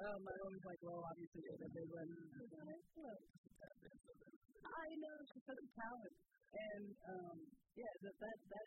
I always like, well, obviously, that they went. I know, she's such a talent. And, yeah, that